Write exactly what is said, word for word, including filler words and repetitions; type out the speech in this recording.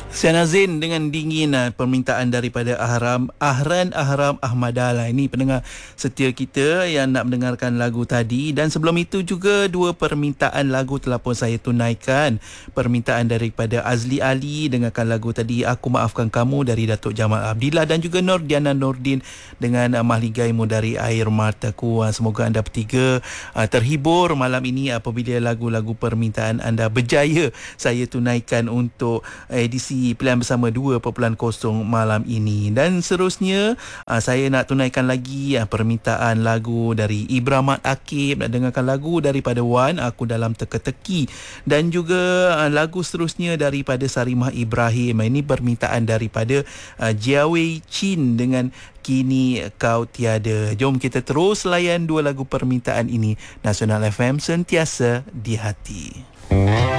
Syazin dengan dingin uh, permintaan daripada Ahram Ahran Ahram Ahmadala. Ini pendengar setia kita yang nak mendengarkan lagu tadi. Dan sebelum itu juga dua permintaan lagu telah pun saya tunaikan. Permintaan daripada Azli Ali dengarkan lagu tadi Aku Maafkan Kamu dari Datuk Jamal Abdillah, dan juga Nordiana Nordin dengan uh, Mahligaimu dari Air Mataku. Uh, semoga anda bertiga uh, terhibur malam ini apabila lagu-lagu permintaan anda berjaya saya tunaikan untuk edisi Pilihan Bersama dua titik kosong malam ini. Dan seterusnya uh, saya nak tunaikan lagi uh, permintaan lagu dari Ibrahim Akib. Nak dengarkan lagu daripada Wan, Aku Dalam Teka-teki, dan juga uh, lagu seterusnya daripada Sarimah Ibrahim. Ini permintaan daripada uh, Jiawei Chin dengan Kini Kau Tiada. Jom kita terus layan dua lagu permintaan ini. Nasional F M, sentiasa di hati.